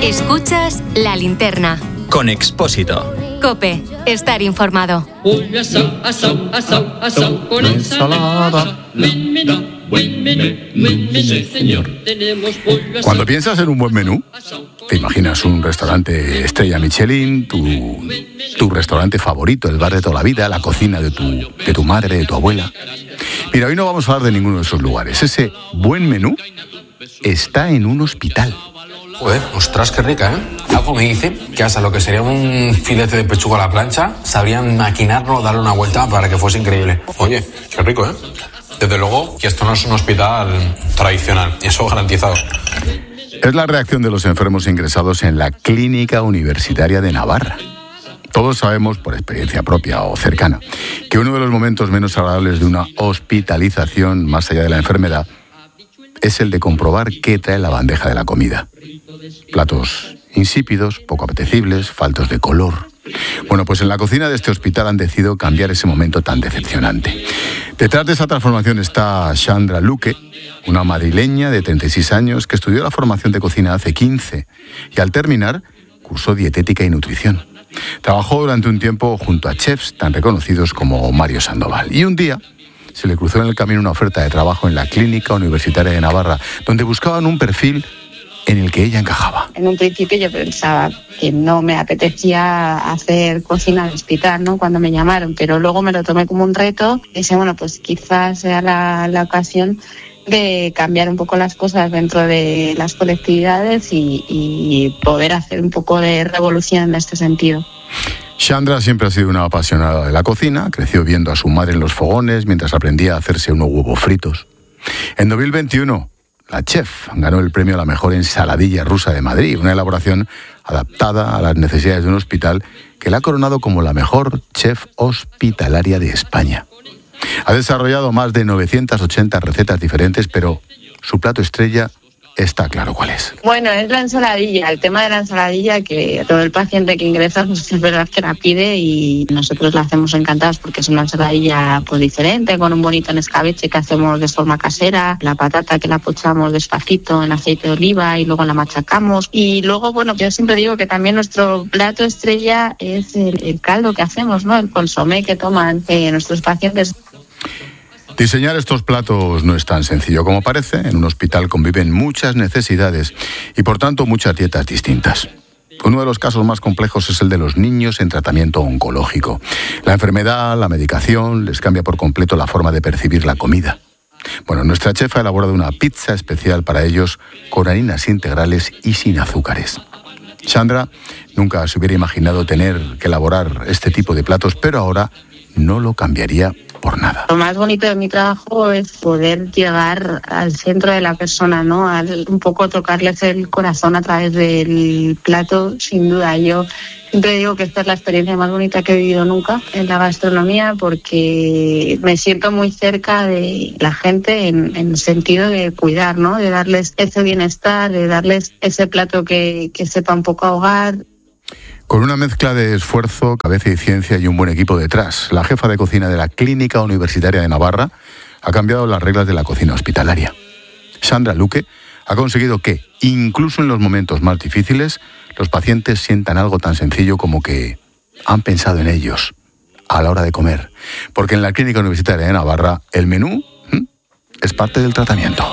Escuchas La Linterna. Con Expósito. COPE. Estar informado. Pollo asao con ensalada. Buen menú, señor. Tenemos pollo asao. Cuando piensas en un buen menú, te imaginas un restaurante estrella Michelin, tu restaurante favorito, el bar de toda la vida, la cocina de tu madre, de tu abuela. Mira, hoy no vamos a hablar de ninguno de esos lugares. Ese buen menú está en un hospital. Joder, ostras, qué rica, ¿eh? Algo me dice que hasta lo que sería un filete de pechuga a la plancha sabrían maquinarlo, darle una vuelta para que fuese increíble. Oye, qué rico, ¿eh? Desde luego que esto no es un hospital tradicional, eso garantizado. Es la reacción de los enfermos ingresados en la Clínica Universitaria de Navarra. Todos sabemos, por experiencia propia o cercana, que uno de los momentos menos agradables de una hospitalización, más allá de la enfermedad, es el de comprobar qué trae la bandeja de la comida. Platos insípidos, poco apetecibles, faltos de color. Bueno, pues en la cocina de este hospital han decidido cambiar ese momento tan decepcionante. Detrás de esa transformación está Sandra Luque, una madrileña de 36 años que estudió la formación de cocina hace 15 y al terminar cursó dietética y nutrición. Trabajó durante un tiempo junto a chefs tan reconocidos como Mario Sandoval. Y un día se le cruzó en el camino una oferta de trabajo en la Clínica Universitaria de Navarra, donde buscaban un perfil en el que ella encajaba. En un principio yo pensaba que no me apetecía hacer cocina de hospital, ¿no? Cuando me llamaron, pero luego me lo tomé como un reto y dije, bueno, pues quizás sea la ocasión de cambiar un poco las cosas dentro de las colectividades y poder hacer un poco de revolución en este sentido. Sandra siempre ha sido una apasionada de la cocina, creció viendo a su madre en los fogones mientras aprendía a hacerse unos huevos fritos. En 2021, la chef ganó el premio a la mejor ensaladilla rusa de Madrid, una elaboración adaptada a las necesidades de un hospital que la ha coronado como la mejor chef hospitalaria de España. Ha desarrollado más de 980 recetas diferentes, pero su plato estrella está claro cuál es. Bueno, es la ensaladilla. El tema de la ensaladilla, que todo el paciente que ingresa, pues es verdad que la pide y nosotros la hacemos encantados porque es una ensaladilla pues diferente, con un bonito escabeche que hacemos de forma casera, la patata que la pochamos despacito en aceite de oliva y luego la machacamos. Y luego, bueno, yo siempre digo que también nuestro plato estrella es el caldo que hacemos, ¿no? El consomé que toman nuestros pacientes. Diseñar estos platos no es tan sencillo como parece. En un hospital conviven muchas necesidades y, por tanto, muchas dietas distintas. Uno de los casos más complejos es el de los niños en tratamiento oncológico. La enfermedad, la medicación, les cambia por completo la forma de percibir la comida. Bueno, nuestra chef ha elaborado una pizza especial para ellos con harinas integrales y sin azúcares. Sandra nunca se hubiera imaginado tener que elaborar este tipo de platos, pero ahora no lo cambiaría por nada. Lo más bonito de mi trabajo es poder llegar al centro de la persona, ¿no? Un poco tocarles el corazón a través del plato, sin duda. Yo siempre digo que esta es la experiencia más bonita que he vivido nunca en la gastronomía porque me siento muy cerca de la gente en el sentido de cuidar, ¿no? De darles ese bienestar, de darles ese plato que sepa un poco ahogar. Con una mezcla de esfuerzo, cabeza y ciencia y un buen equipo detrás, la jefa de cocina de la Clínica Universitaria de Navarra ha cambiado las reglas de la cocina hospitalaria. Sandra Luque ha conseguido que, incluso en los momentos más difíciles, los pacientes sientan algo tan sencillo como que han pensado en ellos a la hora de comer. Porque en la Clínica Universitaria de Navarra el menú es parte del tratamiento.